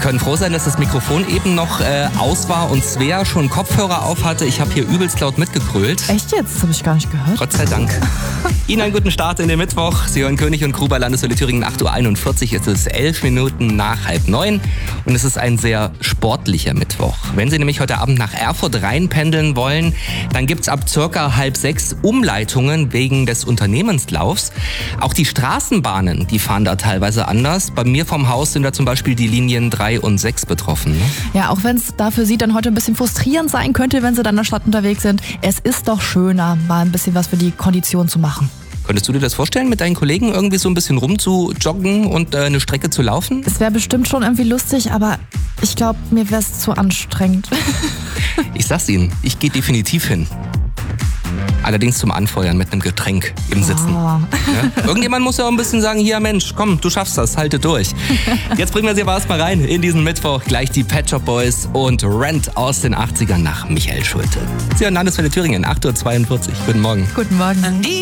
können froh sein, dass das Mikrofon eben noch aus war und Svea schon Kopfhörer auf hatte. Ich habe hier übelst laut mitgegrölt. Echt jetzt? Das habe ich gar nicht gehört. Gott sei Dank. Ihnen einen guten Start in den Mittwoch. Sie hören König und Crew bei Landeswelle Thüringen 8.41 Uhr. Es ist 11 Minuten nach 8:30 und es ist ein sehr sportlicher Mittwoch. Wenn Sie nämlich heute Abend nach Erfurt reinpendeln wollen, dann gibt's ab circa 5:30 Umleitungen wegen des Unternehmenslaufs. Auch die Straßenbahnen, die fahren da teilweise anders. Bei mir vom Haus sind da zum Beispiel die Linien 3 und 6 betroffen. Ja, auch wenn es da für Sie dann heute ein bisschen frustrierend sein könnte, wenn Sie dann in der Stadt unterwegs sind. Es ist doch schöner, mal ein bisschen was für die Kondition zu machen. Könntest du dir das vorstellen, mit deinen Kollegen irgendwie so ein bisschen rumzujoggen und eine Strecke zu laufen? Es wäre bestimmt schon irgendwie lustig, aber ich glaube, mir wäre es zu anstrengend. Ich sag's Ihnen, ich gehe definitiv hin. Allerdings zum Anfeuern mit einem Getränk im Sitzen. Oh. Ja? Irgendjemand muss ja auch ein bisschen sagen, hier Mensch, komm, du schaffst das, halte durch. Jetzt bringen wir sie aber erstmal rein in diesen Mittwoch. Gleich die Pet Shop Boys und Rent aus den 80ern nach Michael Schulte. Sie hören Landeswelle Thüringen, 8.42 Uhr. Guten Morgen. Guten Morgen.